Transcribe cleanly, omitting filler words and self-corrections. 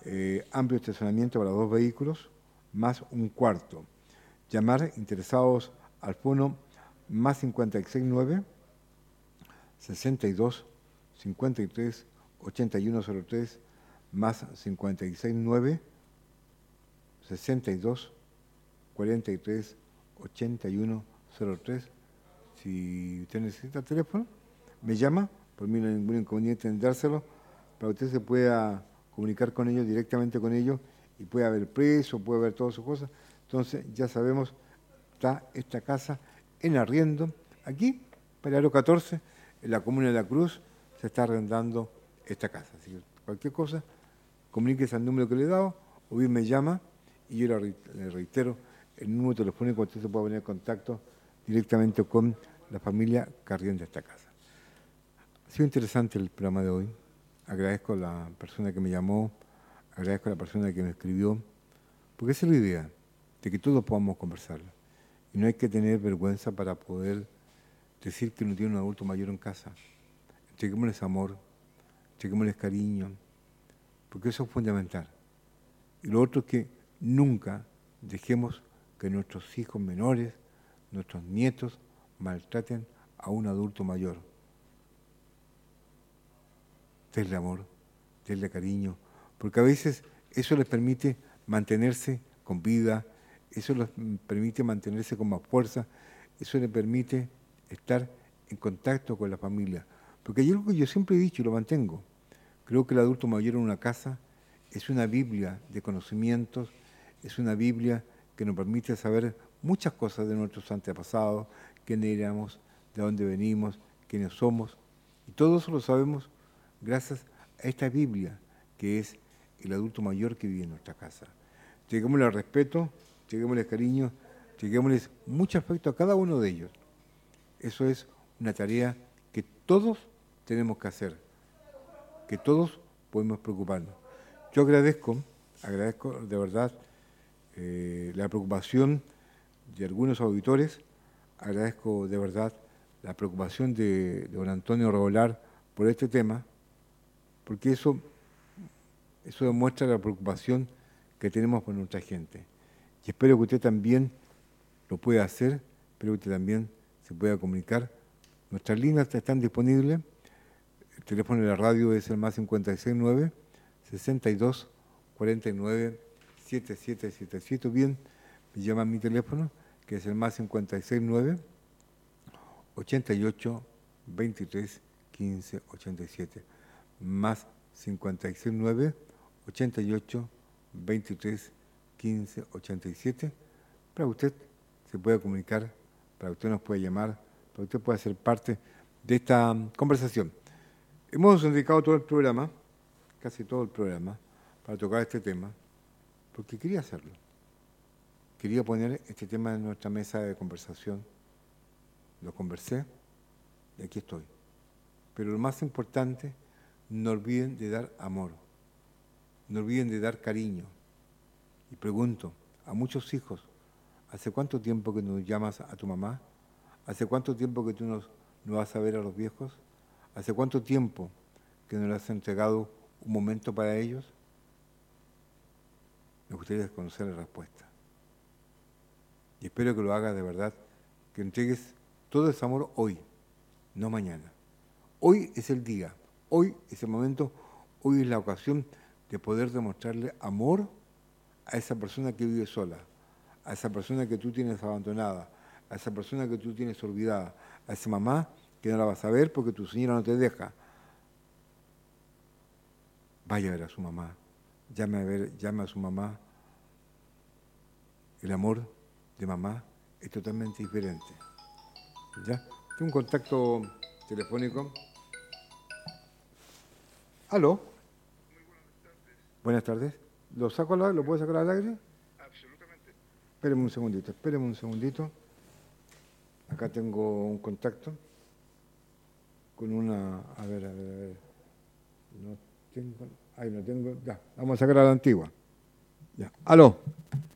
amplio estacionamiento para 2 vehículos, más un cuarto. Llamar interesados al fono más 569 62 53 8103 más 569 62 43 8103. Si usted necesita el teléfono, me llama, por mí no hay ningún inconveniente en dárselo, para que usted se pueda comunicar con ellos, directamente con ellos, y pueda ver precio, puede ver todas sus cosas. Entonces, ya sabemos, está esta casa en arriendo, aquí, para el 14, en la comuna de La Cruz, se está arrendando esta casa. Así que cualquier cosa, comuníquese al número que le he dado, o bien me llama, y yo le reitero, el número telefónico, usted se puede poner en contacto directamente con la familia que arrienda esta casa. Ha sido interesante el programa de hoy. Agradezco a la persona que me llamó, agradezco a la persona que me escribió, porque esa es la idea, de que todos podamos conversar. Y no hay que tener vergüenza para poder decir que uno tiene un adulto mayor en casa. Entreguémosles amor, entreguémosles cariño, porque eso es fundamental. Y lo otro es que nunca dejemos que nuestros hijos menores, nuestros nietos, maltraten a un adulto mayor. Denle amor, denle cariño, porque a veces eso les permite mantenerse con vida, eso les permite mantenerse con más fuerza, eso les permite estar en contacto con la familia. Porque hay algo que yo siempre he dicho y lo mantengo. Creo que el adulto mayor en una casa es una Biblia de conocimientos, es una Biblia que nos permite saber muchas cosas de nuestros antepasados, quiénes éramos, de dónde venimos, quiénes somos. Y todo eso lo sabemos gracias a esta Biblia, que es el adulto mayor que vive en nuestra casa. Lleguémosle al respeto, lleguémosle cariño, lleguémosle mucho afecto a cada uno de ellos. Eso es una tarea que todos tenemos que hacer, que todos podemos preocuparnos. Yo agradezco de verdad la preocupación de algunos auditores, agradezco de verdad la preocupación de don Antonio Revolar por este tema, porque eso demuestra la preocupación que tenemos por nuestra gente. Y espero que usted también lo pueda hacer, espero que usted también se pueda comunicar. Nuestras líneas están disponibles, el teléfono de la radio es el más 569 62 49 7777, bien, me llama a mi teléfono, que es el más 569 88 23 15 87, más 569 88 23 15 87, para que usted se pueda comunicar, para que usted nos pueda llamar, para que usted pueda ser parte de esta conversación. Hemos dedicado todo el programa, casi todo el programa, para tocar este tema, porque quería hacerlo. Quería poner este tema en nuestra mesa de conversación. Lo conversé y aquí estoy. Pero lo más importante, no olviden de dar amor, no olviden de dar cariño. Y pregunto a muchos hijos, ¿hace cuánto tiempo que no llamas a tu mamá? ¿Hace cuánto tiempo que tú no vas a ver a los viejos? ¿Hace cuánto tiempo que no les has entregado un momento para ellos? Me gustaría conocer la respuesta. Y espero que lo hagas de verdad, que entregues todo ese amor hoy, no mañana. Hoy es el día, hoy es el momento, hoy es la ocasión de poder demostrarle amor a esa persona que vive sola, a esa persona que tú tienes abandonada, a esa persona que tú tienes olvidada, a esa mamá que no la vas a ver porque tu señora no te deja. Vaya a ver a su mamá, llame a su mamá. El amor de mamá es totalmente diferente. ¿Ya? Tengo un contacto telefónico. ¿Aló? Muy buenas tardes. Buenas tardes. ¿Lo puedo sacar al aire? Absolutamente. Espéreme un segundito. Acá tengo un contacto con una... A ver. No tengo... Ahí no tengo... Ya, vamos a sacar a la antigua. Ya. ¿Aló?